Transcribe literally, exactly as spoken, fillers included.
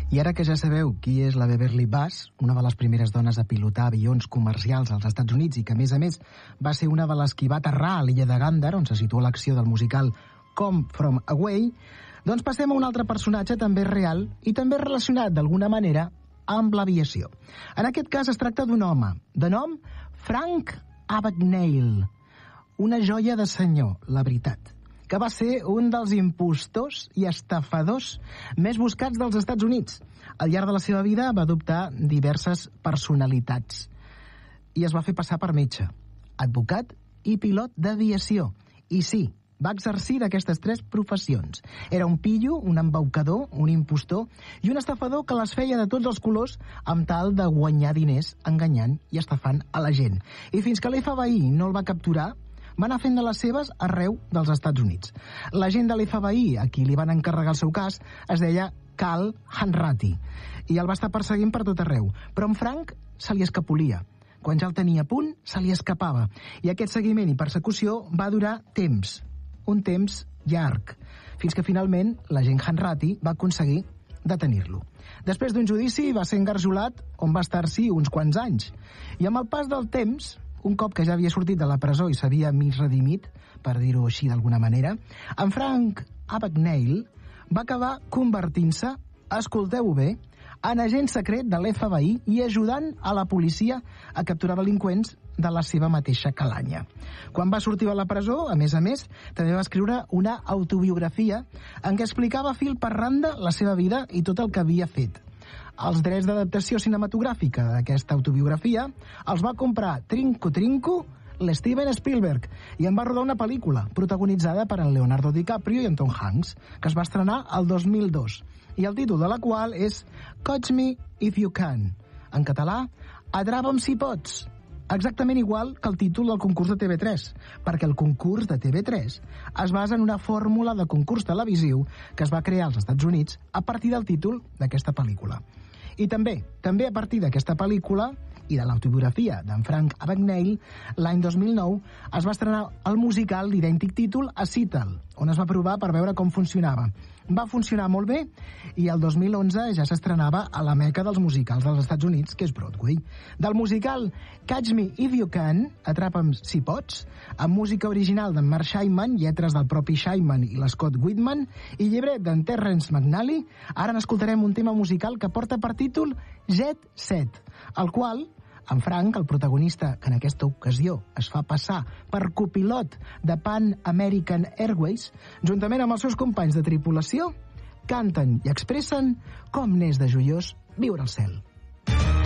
I ara que ja sabeu qui és la Beverly Bass, una de les primeres dones a pilotar avions comercials als Estats Units i que, a més a més, va ser una de les que va aterrar a l'illa de Gander, on se situa l'acció del musical Come From Away, doncs passem a un altre personatge també real i també relacionat d'alguna manera amb l'aviació. En aquest cas es tracta d'un home, de nom Frank Abagnale, una joia de senyor, la veritat, que va ser un dels impostors i estafadors més buscats dels Estats Units. Al llarg de la seva vida va adoptar diverses personalitats i es va fer passar per metge, advocat i pilot d'aviació. I sí, va exercir d'aquestes tres professions. Era un pillo, un embaucador, un impostor i un estafador que les feia de tots els colors amb tal de guanyar diners enganyant i estafant a la gent. I fins que l'F B I no el va capturar, va anar fent de les seves arreu dels Estats Units. L'agent de l'F B I, a qui li van encarregar el seu cas, es deia Cal Hanratty, i el va estar perseguint per tot arreu. Però en Frank se li escapolia. Quan ja el tenia a punt, se li escapava. I aquest seguiment i persecució va durar temps, un temps llarg, fins que finalment l'agent Hanratty va aconseguir detenir-lo. Després d'un judici va ser engarjolat, on va estar-s'hi uns quants anys. I amb el pas del temps, un cop que ja havia sortit de la presó i s'havia mig redimit, per dir-ho així d'alguna manera, en Frank Abagnale va acabar convertint-se, escolteu-ho bé, en agent secret de l'F B I i ajudant a la policia a capturar delinqüents de la seva mateixa calanya. Quan va sortir de la presó, a més a més, també va escriure una autobiografia en què explicava fil per randa la seva vida i tot el que havia fet. Els drets d'adaptació cinematogràfica d'aquesta autobiografia els va comprar Trinco Trinco l'Steven Spielberg i en va rodar una pel·lícula protagonitzada per en Leonardo DiCaprio i en Tom Hanks, que es va estrenar el dos mil dos, i el títol de la qual és Catch Me If You Can. En català, Atrapa'm si pots. Exactament igual que el títol del concurs de T V tres, perquè el concurs de T V tres es basa en una fórmula de concurs televisiu que es va crear als Estats Units a partir del títol d'aquesta pel·lícula. I també, també a partir d'aquesta pel·lícula i de l'autobiografia d'en Frank Abagnale, l'any dos mil nou es va estrenar el musical d'idèntic títol a Seattle, on es va provar per veure com funcionava. Va funcionar molt bé i el dos mil onze ja s'estrenava a la meca dels musicals dels Estats Units, que és Broadway. Del musical Catch Me If You Can, Atrapa'm si pots, amb música original d'en Mark Shaiman, lletres del propi Shaiman i l'Scott Whitman, i llibret d'en Terrence McNally, ara n'escoltarem un tema musical que porta per títol Jet Set, el qual en Frank, el protagonista, que en aquesta ocasió es fa passar per copilot de Pan American Airways, juntament amb els seus companys de tripulació, canten i expressen com n'és de joiós viure al cel.